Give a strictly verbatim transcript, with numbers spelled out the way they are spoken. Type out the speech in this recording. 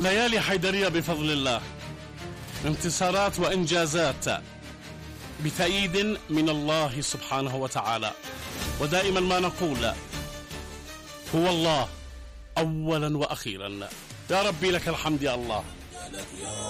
ليالي حيدرية بفضل الله، انتصارات وإنجازات بتأييد من الله سبحانه وتعالى. ودائما ما نقول هو الله أولا وأخيرا. يا ربي لك الحمد يا الله.